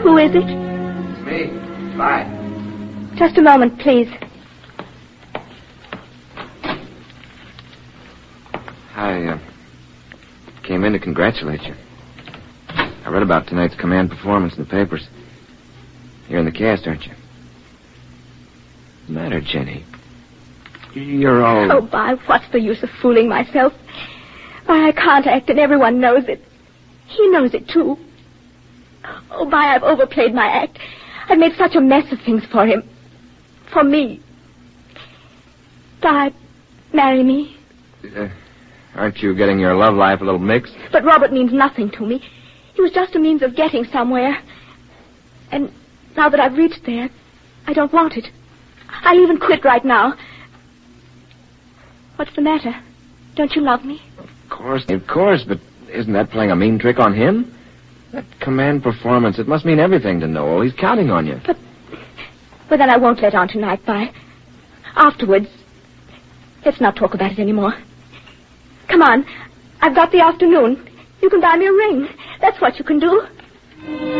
Who is it? It's me. Bye. Just a moment, please. I came in to congratulate you. I read about tonight's command performance in the papers. You're in the cast, aren't you? What's the matter, Jenny? You're all... Oh, Bob, what's the use of fooling myself? Why, I can't act, and everyone knows it. He knows it, too. Oh, Bob, I've overplayed my act. I've made such a mess of things for him. For me. Bob, marry me. Aren't you getting your love life a little mixed? But Robert means nothing to me. He was just a means of getting somewhere. And now that I've reached there, I don't want it. I'll even quit right now. What's the matter? Don't you love me? Of course, but isn't that playing a mean trick on him? That command performance, it must mean everything to Noel. He's counting on you. But then I won't let on tonight, Bye. Afterwards, let's not talk about it anymore. Come on, I've got the afternoon. You can buy me a ring. That's what you can do.